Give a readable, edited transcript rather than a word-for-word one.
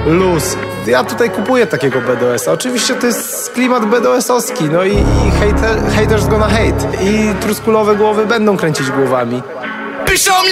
luz. Ja tutaj kupuję takiego BDS-a. Oczywiście to jest klimat BDS-owski, no i haters gonna hate. I truskulowe głowy będą kręcić głowami. Piszą mnie